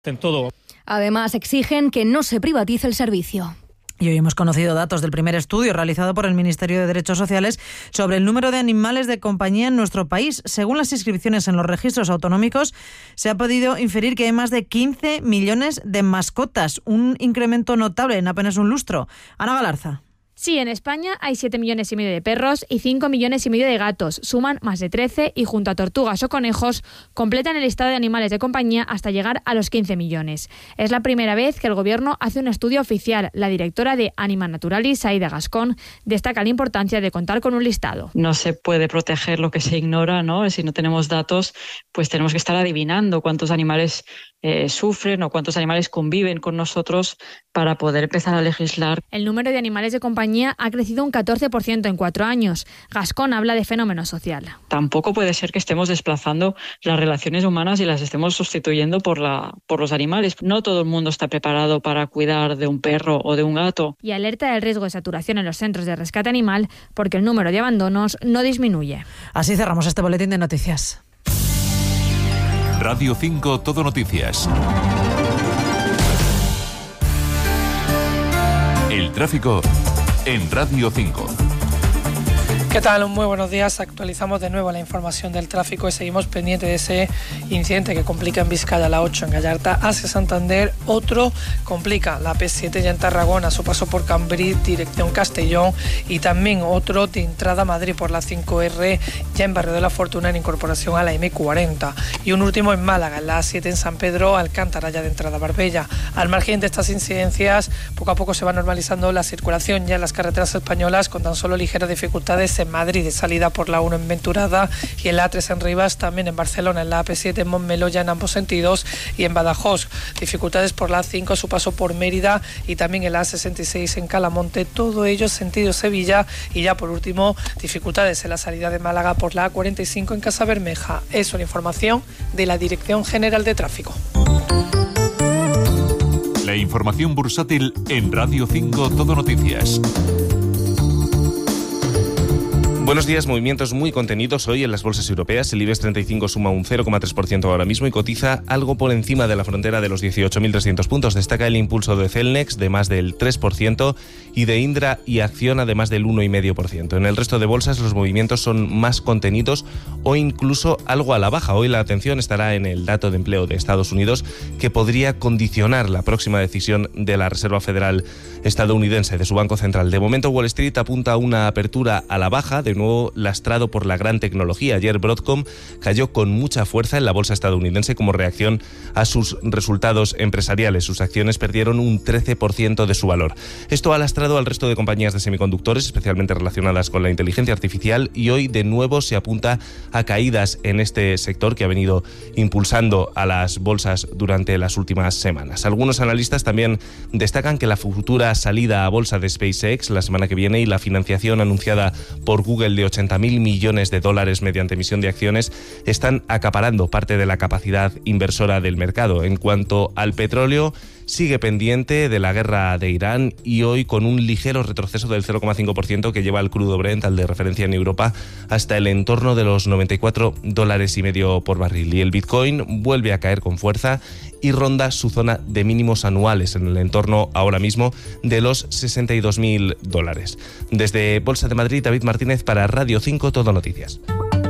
En todo. Además, exigen que no se privatice el servicio. Y hoy hemos conocido datos del primer estudio realizado por el Ministerio de Derechos Sociales sobre el número de animales de compañía en nuestro país. Según las inscripciones en los registros autonómicos, se ha podido inferir que hay más de 15 millones de mascotas, un incremento notable en apenas un lustro. Ana Galarza. Sí, en España hay 7,5 millones de perros y 5,5 millones de gatos. Suman más de 13 y junto a tortugas o conejos completan el listado de animales de compañía hasta llegar a los 15 millones. Es la primera vez que el Gobierno hace un estudio oficial. La directora de Anima Naturalis, Aida Gascón, destaca la importancia de contar con un listado. No se puede proteger lo que se ignora, ¿no? Si no tenemos datos, pues tenemos que estar adivinando cuántos animales sufren o cuántos animales conviven con nosotros para poder empezar a legislar. El número de animales de compañía ha crecido un 14% en 4 años. Gascón habla de fenómeno social. Tampoco puede ser que estemos desplazando las relaciones humanas y las estemos sustituyendo por los animales. No todo el mundo está preparado para cuidar de un perro o de un gato. Y alerta del riesgo de saturación en los centros de rescate animal porque el número de abandonos no disminuye. Así cerramos este boletín de noticias. Radio 5 Todo Noticias. El tráfico en Radio 5. ¿Qué tal? Muy buenos días. Actualizamos de nuevo la información del tráfico y seguimos pendientes de ese incidente que complica en Vizcaya la 8 en Gallarta hacia Santander. Otro complica la P7 ya en Tarragona, a su paso por Cambril, dirección Castellón, y también otro de entrada a Madrid por la 5R ya en Barrio de la Fortuna en incorporación a la M40. Y un último en Málaga, en la A7 en San Pedro, Alcántara ya de entrada a Marbella. Al margen de estas incidencias, poco a poco se va normalizando la circulación ya en las carreteras españolas con tan solo ligeras dificultades en Madrid de salida por la 1 en Venturada y en la A3 en Rivas, también en Barcelona, en la AP7 en Montmeló ya en ambos sentidos y en Badajoz. Dificultades por la A5 a su paso por Mérida y también en la A66 en Calamonte, todo ello sentido Sevilla. Y ya por último, dificultades en la salida de Málaga por la A45 en Casabermeja. Es una información de la Dirección General de Tráfico. La información bursátil en Radio 5 Todo Noticias. Buenos días, movimientos muy contenidos hoy en las bolsas europeas. El IBEX 35 suma un 0,3% ahora mismo y cotiza algo por encima de la frontera de los 18.300 puntos. Destaca el impulso de Celnex de más del 3% y de Indra y Acciona de más del 1,5%. En el resto de bolsas los movimientos son más contenidos o incluso algo a la baja. Hoy la atención estará en el dato de empleo de Estados Unidos, que podría condicionar la próxima decisión de la Reserva Federal estadounidense, de su Banco Central. De momento Wall Street apunta a una apertura a la baja, de nuevo lastrado por la gran tecnología. Ayer Broadcom cayó con mucha fuerza en la bolsa estadounidense como reacción a sus resultados empresariales. Sus acciones perdieron un 13% de su valor. Esto ha lastrado al resto de compañías de semiconductores, especialmente relacionadas con la inteligencia artificial, y hoy de nuevo se apunta a caídas en este sector que ha venido impulsando a las bolsas durante las últimas semanas. Algunos analistas también destacan que la futura salida a bolsa de SpaceX la semana que viene y la financiación anunciada por Google de 80.000 millones de dólares mediante emisión de acciones están acaparando parte de la capacidad inversora del mercado. En cuanto al petróleo, sigue pendiente de la guerra de Irán y hoy con un ligero retroceso del 0,5% que lleva el crudo Brent, al de referencia en Europa, hasta el entorno de los $94,5 por barril. Y el Bitcoin vuelve a caer con fuerza y ronda su zona de mínimos anuales en el entorno ahora mismo de los $62.000. Desde Bolsa de Madrid, David Martínez para Radio 5 Todo Noticias.